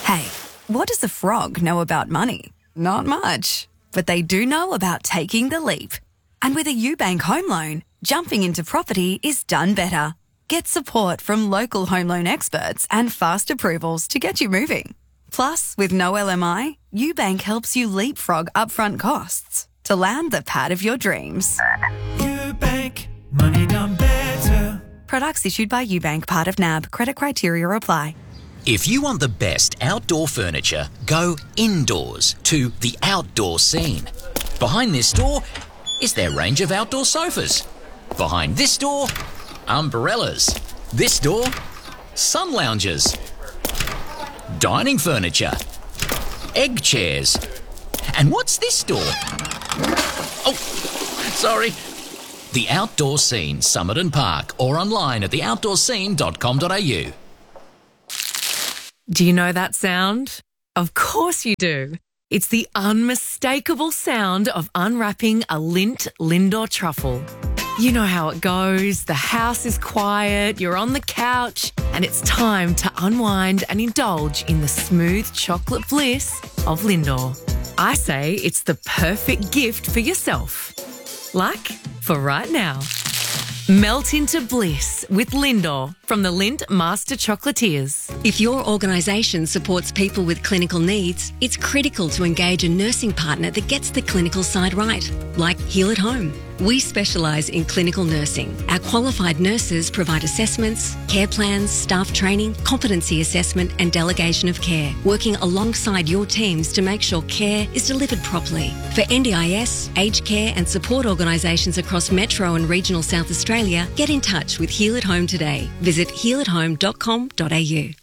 Hey, what does a frog know about money? Not much. But they do know about taking the leap. And with a UBank home loan, jumping into property is done better. Get support from local home loan experts and fast approvals to get you moving. Plus, with no LMI, UBank helps you leapfrog upfront costs to land the pad of your dreams. UBank, money done better. Products issued by UBank, part of NAB. Credit criteria apply. If you want the best outdoor furniture, go indoors to The Outdoor Scene. Behind this door is their range of outdoor sofas. Behind this door, umbrellas. This door, sun loungers. Dining furniture. Egg chairs. And what's this door? Oh, sorry. The Outdoor Scene, Summit and Park, or online at theoutdoorscene.com.au. Do you know that sound? Of course you do. It's the unmistakable sound of unwrapping a Lindt Lindor truffle. You know how it goes. The house is quiet, you're on the couch, and it's time to unwind and indulge in the smooth chocolate bliss of Lindor. I say it's the perfect gift for yourself. Like for right now. Melt into bliss with Lindor from the Lindt Master Chocolatiers. If your organisation supports people with clinical needs, it's critical to engage a nursing partner that gets the clinical side right, like Heal at Home. We specialise in clinical nursing. Our qualified nurses provide assessments, care plans, staff training, competency assessment and delegation of care, working alongside your teams to make sure care is delivered properly. For NDIS, aged care and support organisations across Metro and regional South Australia, get in touch with Heal at Home today. Visit healathome.com.au.